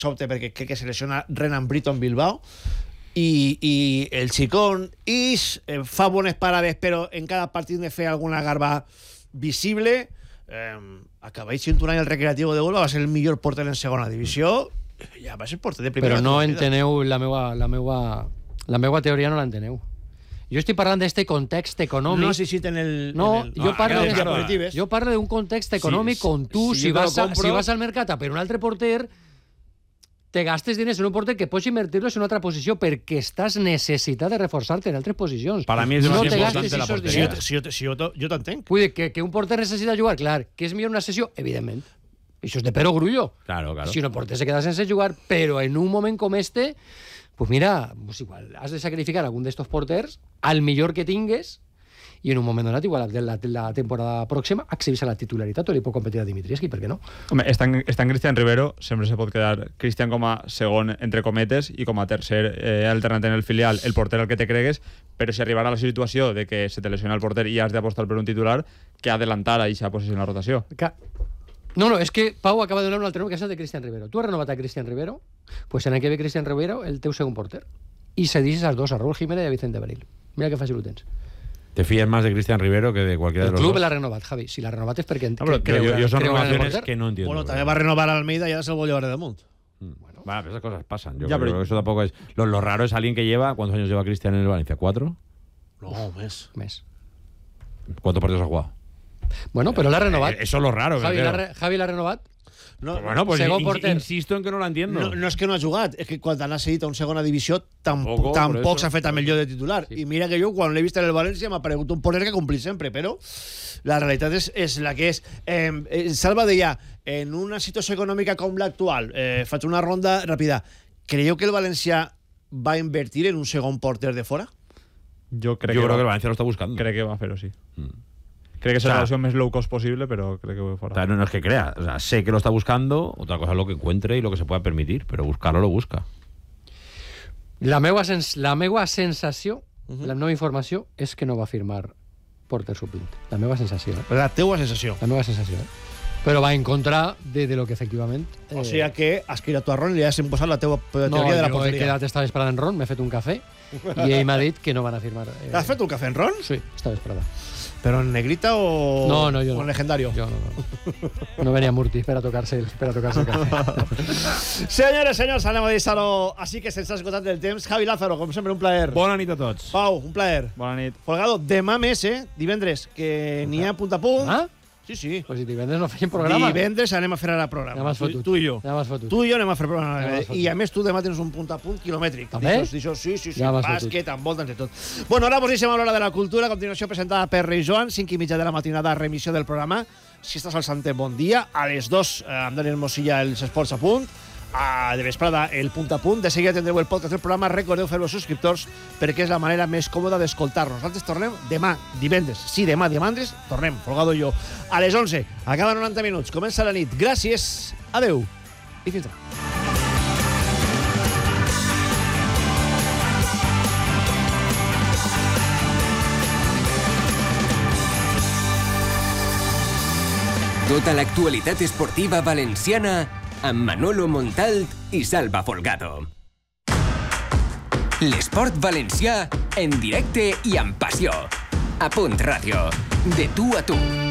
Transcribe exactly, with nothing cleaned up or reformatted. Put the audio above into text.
sobte perquè crec que se lesiona Renan Britton Bilbao, i, i el xicón Is eh, fa bones parades, però en cada partit de fer alguna garba visible. Eh, acabáis sent un any el Recreativo de Huelva, va ser el millor porter en segona divisió, ja va ser porter de primera. Però no enteneu la meua, la meua, la meua teoria, no l'enteneu. Jo estic parlant d'este context econòmic. No, si sí, en el... No, en el... jo parlo, ah, de, jo parlo d'un context econòmic sí, on tu, si, si, vas a, si vas al mercat a per un altre porter, te gastes diners en un porter que pots invertir-los en una altra posició perquè estàs necessitat de reforçar-te en altres posicions. Per a mi és no molt te important gastes la esos porteria. diners. Si, si, si jo, jo t'entenc. Vull dir, que, que un porter necessita jugar, clar, que és millor una sessió, evidentment. Això és de pero grullo. Claro, claro. Si un porter se queda sense jugar, però en un moment com este, pues mira, pues igual, has de sacrificar algun d'estos porters al millor que tingues i en un moment donat, igual de la, la temporada pròxima, accedís a la titularitat o li pot competir a Dimitrievski, per què no? Home, està en, està en Cristian Rivero, sempre se pot quedar Cristian com a segon, entre cometes, i com a tercer eh, alternat en el filial, el porter al que te cregues, però si arribarà a la situació de que se te lesiona el porter i has d'apostar per un titular, que adelantar a eixa posició en la rotació. Que... No, no, és que Pau acaba de donar un altre nom que és el de Cristian Rivero. Tu has renovat a Cristian Rivero, pues en aquell ve Cristian Rivero el teu segon porter. I cedixes als dos, a Raúl Jiménez i a Vicente Abril. Mira que fàcil ho tens. Te fías más de Cristian Rivero que de cualquiera el de los club dos. l'ha renovat, Javi. Si l'ha renovat és perquè... No, pero creu, yo, yo son creu renovaciones que no entiendo. Bueno, también va a renovar a Almeida y ahora se lo voy a llevar de Mont. Mm. Bueno, va, esas cosas pasan. Yo ya, creo pero... que eso tampoco es... Lo, lo raro es alguien que lleva... ¿Cuántos años lleva Cristian en el Valencia? ¿Cuatro? No, mes. Mes. ¿Cuántos partidos ha jugado? Bueno, però l'ha renovat. Eh, eso es lo raro. Javi l'ha re... Javi l'ha renovat. No, pues bueno, pues segon in, porter. insisto en que no la entiendo. No, no és que no ha jugat, és que quan t'han cedit a una segona divisió tampoc, Poco, tampoc s'ha fet a millor de titular. Sí. I mira que jo, quan l'he vist en el València, m'ha paregut un porter que complir sempre, però la realitat és, és la que és. Eh, eh, Salva deia, en una situació econòmica com l'actual, eh, faig una ronda ràpida, creieu que el València va invertir en un segon porter de fora? Jo crec, Yo que, creo va, que el Valencia lo está buscando. crec que va fer-ho, sí. Mm. Crec que és O sea, la opció més low cost possible, però crec que ho O farà. sea, no, no es que crea. O sea, sé que lo está buscando. Otra cosa es lo que encuentre y lo que se pueda permitir. Pero buscarlo lo busca. La meua, sens la meua sensació, uh Mhm. -huh. la meva informació, és que no va firmar porter suplint. La meva sensació, eh? La teua sensació. La meva sensació, eh? Però va en contra de, de lo que efectivament... Eh... O sigui que has cridat tu a Ron i li has imposat la teua teoria no, de la jo he porteria. quedat, estava esperant en Ron, m'he fet un cafè i ell m'ha dit que no van a firmar... Eh... Has fet un cafè en Ron? Sí, estava esperada. ¿Pero en negrita o, no, no, yo o no. en legendario? Yo no, no. No venía Murti para tocarse el, para tocarse el café. Senyores, senyors, anem a deixar-ho així que se'ns ha esgotat el temps. Javi Lázaro, com sempre, un plaer. Bona nit a tots. Pau, un plaer. Bona nit. Folgado, demà més, eh? Divendres, que n'hi ha punt a punt. Ah? Sí, sí. Pues si divendres no feien programa. Divendres anem a fer ara programa. Ja m'has Tu, fotut. tu i jo. Ja m'has fotut. Tu i jo anem a fer programa. Ja m'has fotut. I a més tu demà tens un punt a punt quilomètric. També? D'això, d'això, sí, sí, sí. Ja m'has Bàsquet, envolta'ns de tot. Bueno, ara vos deixem a l'hora de la cultura. A continuació presentada per Rei Joan, cinc i mitja de la matinada, remissió del programa. Si estàs al Santé, bon dia. A les dos, eh, amb Daniel Mosilla, els esports a punt. A de vesprada, el punt a punt. De seguida tindreu el podcast del programa. Recordeu fer-vos subscriptors perquè és la manera més còmoda d'escoltar-nos. Nosaltres tornem demà, divendres. Sí, demà, divendres, tornem, Folgado i jo. A les onze, acaben noranta minuts. Comença la nit. Gràcies, adeu i fins demà. Tota l'actualitat esportiva valenciana amb Manolo Montalt i Salva Folgado. L'esport valencià en directe i amb passió. A Punt Ràdio. De tu a tu.